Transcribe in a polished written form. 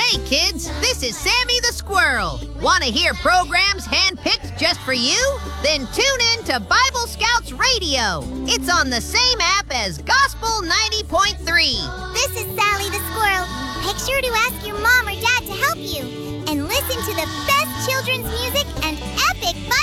Hey kids, this is Sammy the Squirrel. Want to hear programs handpicked just for you? Then tune in to Bible Scouts Radio. It's on the same app as Gospel 90.3. This is Sally the Squirrel. Make sure to ask your mom or dad to help you. And listen to the best children's music and epic